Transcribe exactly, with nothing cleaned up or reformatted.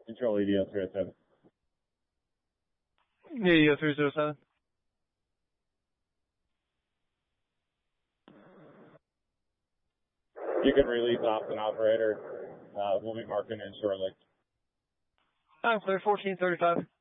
Control E D O three oh seven. Yeah, E D O three oh seven. You can release off an operator. Uh, we'll be marking in shortly. I'm clear, fourteen thirty-five.